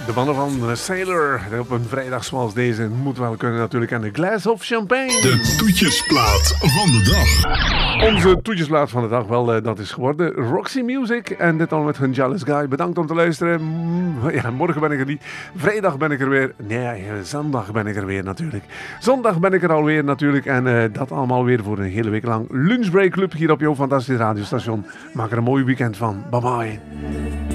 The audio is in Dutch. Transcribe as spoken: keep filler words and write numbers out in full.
De mannen van Sailor, op een vrijdag zoals deze, moet wel kunnen natuurlijk aan de glass of champagne. De toetjesplaat van de dag. Onze toetjesplaat van de dag, wel, dat is geworden Roxy Music. En dit al met hun Jealous Guy. Bedankt om te luisteren. Ja, morgen ben ik er niet. Vrijdag ben ik er weer. Nee, zondag ben ik er weer natuurlijk. Zondag ben ik er alweer natuurlijk. En uh, dat allemaal weer voor een hele week lang. Lunchbreak Club hier op jouw fantastische radiostation. Maak er een mooi weekend van. Bye bye.